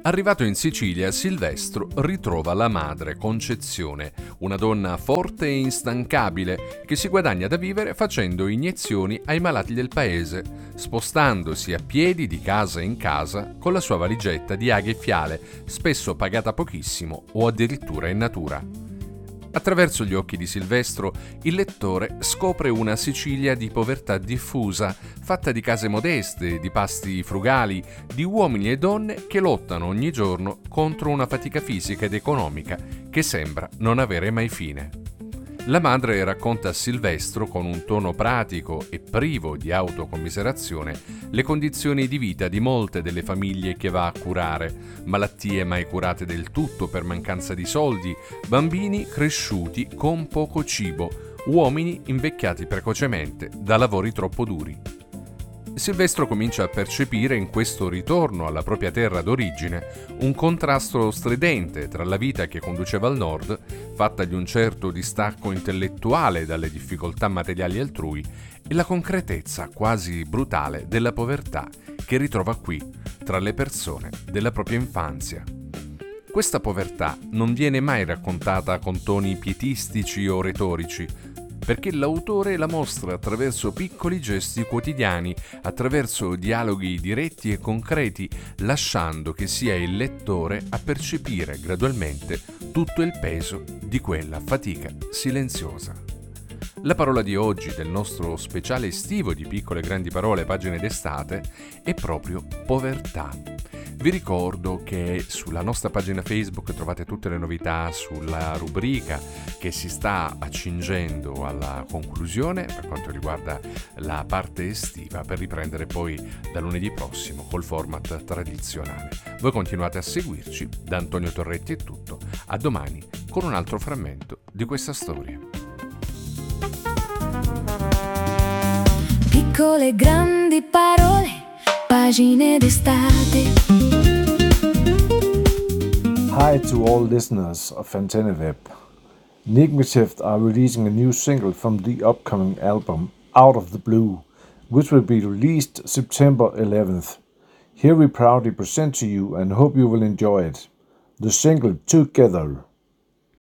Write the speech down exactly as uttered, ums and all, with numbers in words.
Arrivato in Sicilia, Silvestro ritrova la madre, Concezione, una donna forte e instancabile che si guadagna da vivere facendo iniezioni ai malati del paese, spostandosi a piedi di casa in casa con la sua valigetta di aghe e fiale, spesso pagata pochissimo o addirittura in natura. Attraverso gli occhi di Silvestro, il lettore scopre una Sicilia di povertà diffusa, fatta di case modeste, di pasti frugali, di uomini e donne che lottano ogni giorno contro una fatica fisica ed economica che sembra non avere mai fine. La madre racconta a Silvestro, con un tono pratico e privo di autocommiserazione, le condizioni di vita di molte delle famiglie che va a curare: malattie mai curate del tutto per mancanza di soldi, bambini cresciuti con poco cibo, uomini invecchiati precocemente da lavori troppo duri. Silvestro comincia a percepire in questo ritorno alla propria terra d'origine un contrasto stridente tra la vita che conduceva al nord, fatta di un certo distacco intellettuale dalle difficoltà materiali altrui, e la concretezza quasi brutale della povertà che ritrova qui, tra le persone della propria infanzia. Questa povertà non viene mai raccontata con toni pietistici o retorici, perché l'autore la mostra attraverso piccoli gesti quotidiani, attraverso dialoghi diretti e concreti, lasciando che sia il lettore a percepire gradualmente tutto il peso di quella fatica silenziosa. La parola di oggi del nostro speciale estivo di Piccole Grandi Parole, pagine d'estate, è proprio povertà. Vi ricordo che sulla nostra pagina Facebook trovate tutte le novità sulla rubrica che si sta accingendo alla conclusione per quanto riguarda la parte estiva, per riprendere poi da lunedì prossimo col format tradizionale. Voi continuate a seguirci, da Antonio Torretti è tutto, a domani con un altro frammento di questa storia. Piccole grandi parole, pagine d'estate. Hi to all listeners of AntennaWeb. Nigmetift are releasing a new single from the upcoming album Out of the Blue, which will be released September eleventh. Here we proudly present to you and hope you will enjoy it. The single Together.